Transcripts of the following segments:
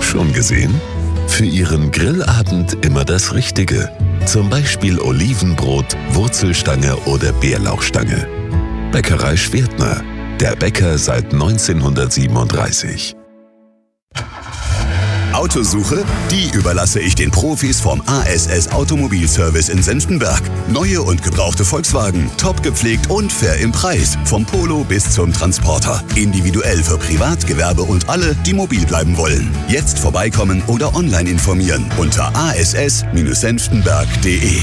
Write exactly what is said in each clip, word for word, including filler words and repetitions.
Schon gesehen? Für Ihren Grillabend immer das Richtige. Zum Beispiel Olivenbrot, Wurzelstange oder Bärlauchstange. Bäckerei Schwertner. Der Bäcker seit neunzehnhundertsiebenunddreißig. Autosuche? Die überlasse ich den Profis vom A S S Automobilservice in Senftenberg. Neue und gebrauchte Volkswagen, top gepflegt und fair im Preis. Vom Polo bis zum Transporter. Individuell für Privat, Gewerbe und alle, die mobil bleiben wollen. Jetzt vorbeikommen oder online informieren unter a s s senftenberg punkt d e.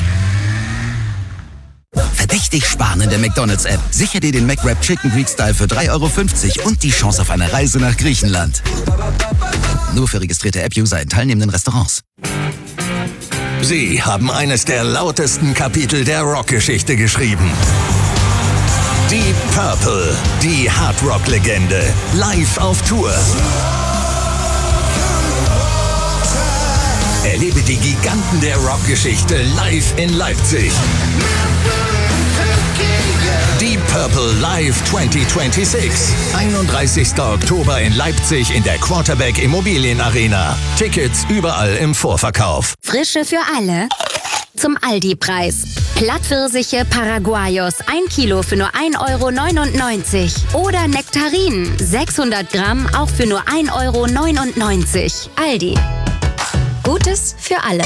Verdächtig sparen in der McDonald's-App. Sicher dir den McWrap Chicken Greek Style für drei Euro fünfzig und die Chance auf eine Reise nach Griechenland. Nur für registrierte App-User in teilnehmenden Restaurants. Sie haben eines der lautesten Kapitel der Rockgeschichte geschrieben. Deep Purple, die Hardrock-Legende, live auf Tour. Erlebe die Giganten der Rockgeschichte live in Leipzig. Deep Purple Live zwanzig sechsundzwanzig. einunddreißigster Oktober in Leipzig in der Quarterback Immobilien Arena. Tickets überall im Vorverkauf. Frische für alle. Zum Aldi-Preis. Plattpfirsiche Paraguayos, ein Kilo für nur ein Euro neunundneunzig. Oder Nektarinen, sechshundert Gramm, auch für nur ein Euro neunundneunzig. Aldi. Gutes für alle.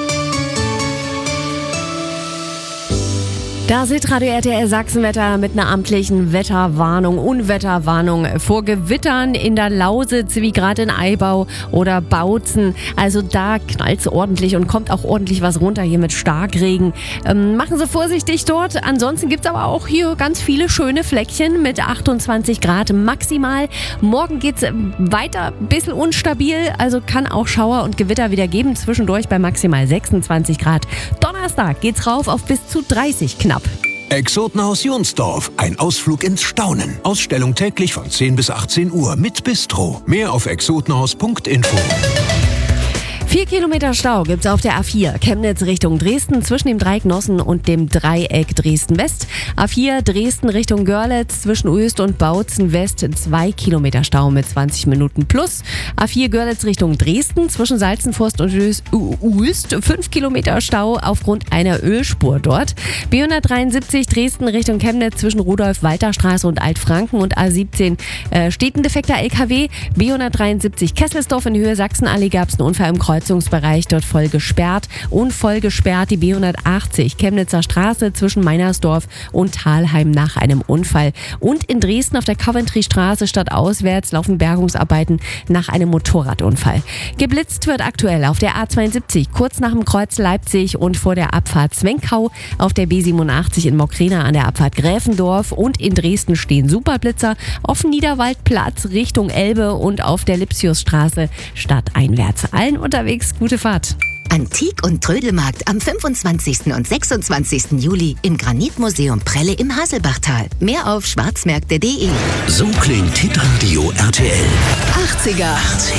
Da sieht Radio R T L Sachsenwetter mit einer amtlichen Wetterwarnung, Unwetterwarnung vor Gewittern in der Lausitz, wie gerade in Eibau oder Bautzen. Also da knallt es ordentlich und kommt auch ordentlich was runter hier mit Starkregen. Ähm, machen Sie vorsichtig dort. Ansonsten gibt es aber auch hier ganz viele schöne Fleckchen mit achtundzwanzig Grad maximal. Morgen geht es weiter, ein bisschen unstabil, also kann auch Schauer und Gewitter wieder geben. Zwischendurch bei maximal sechsundzwanzig Grad. Donnerstag geht's rauf auf bis zu dreißig knapp. Exotenhaus Jonsdorf, ein Ausflug ins Staunen. Ausstellung täglich von zehn bis achtzehn Uhr mit Bistro. Mehr auf exotenhaus punkt info. Vier Kilometer Stau gibt's auf der A vier, Chemnitz Richtung Dresden, zwischen dem Dreieck Nossen und dem Dreieck Dresden-West. A vier Dresden Richtung Görlitz, zwischen Uelst und Bautzen West, zwei Kilometer Stau mit zwanzig Minuten plus. A vier Görlitz Richtung Dresden, zwischen Salzenforst und Uelst, fünf Kilometer Stau aufgrund einer Ölspur dort. B hundertdreiundsiebzig Dresden Richtung Chemnitz, zwischen Rudolf-Walter-Straße und Altfranken und A siebzehn äh, steht ein defekter L K W. B hundertdreiundsiebzig Kesselsdorf in Höhe Sachsenallee gab's einen Unfall im Kreuzungsbereich, dort voll gesperrt. Und voll gesperrt die B hundertachtzig Chemnitzer Straße zwischen Meinersdorf und Thalheim nach einem Unfall. Und in Dresden auf der Coventry-Straße stadtauswärts laufen Bergungsarbeiten nach einem Motorradunfall. Geblitzt wird aktuell auf der A zweiundsiebzig kurz nach dem Kreuz Leipzig und vor der Abfahrt Zwenkau, auf der B siebenundachtzig in Mockrena an der Abfahrt Gräfendorf und in Dresden stehen Superblitzer auf Niederwaldplatz Richtung Elbe und auf der Lipsiusstraße stadteinwärts. Allen unterwegs gute Fahrt. Antik- und Trödelmarkt am fünfundzwanzigsten und sechsundzwanzigsten Juli im Granitmuseum Prelle im Haselbachtal. Mehr auf schwarzmärkte punkt de. So klingt Hitradio R T L. achtziger.